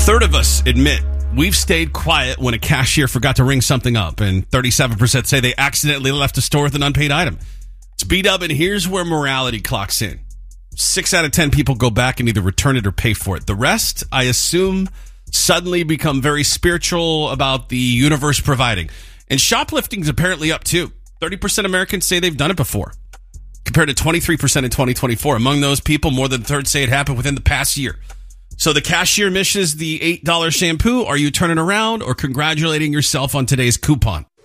third of us admit we've stayed quiet when a cashier forgot to ring something up, and 37% say they accidentally left a store with an unpaid item. It's B-Dub, and here's where morality clocks in. 6 out of 10 people go back and either return it or pay for it. The rest, I assume, suddenly become very spiritual about the universe providing. And shoplifting's apparently up too. 30% Americans say they've done it before, compared to 23% in 2024. Among those people, more than a third say it happened within the past year. So the cashier misses the $8 shampoo. Are you turning around or congratulating yourself on today's coupon?